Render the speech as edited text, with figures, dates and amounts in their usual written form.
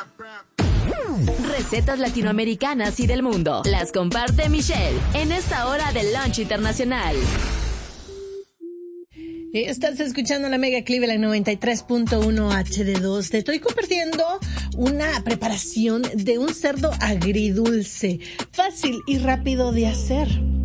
Recetas latinoamericanas y del mundo. Las comparte Michelle en esta hora del Lunch Internacional. Estás escuchando la Mega Cleveland 93.1 HD2. Te estoy compartiendo una preparación de un cerdo agridulce, fácil y rápido de hacer.